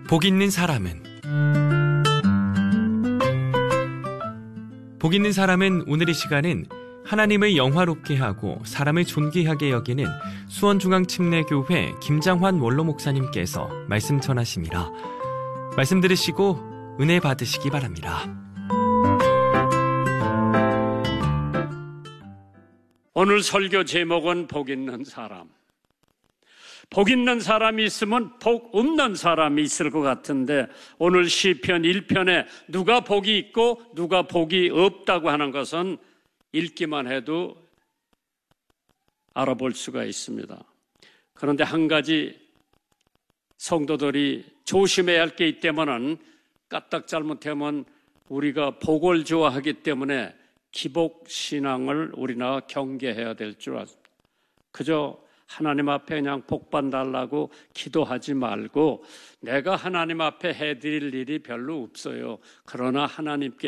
복 있는 사람은 오늘 이 시간은 하나님을 영화롭게 하고 사람을 존귀하게 여기는 수원중앙침례교회 김장환 원로 목사님께서 말씀 전하십니다. 말씀 들으시고 은혜 받으시기 바랍니다. 오늘 설교 제목은 복 있는 사람. 복 있는 사람이 있으면 복 없는 사람이 있을 것 같은데, 오늘 시편 1편에 누가 복이 있고 누가 복이 없다고 하는 것은 읽기만 해도 알아볼 수가 있습니다. 그런데 한 가지 성도들이 조심해야 할 게 있다면은, 까딱 잘못하면 우리가 복을 좋아하기 때문에 기복신앙을 우리나라 경계해야 될 줄 아십니다. 그저 하나님 앞에 그냥 복받달라고 기도하지 말고, 내가 하나님 앞에 해드릴 일이 별로 없어요. 그러나 하나님께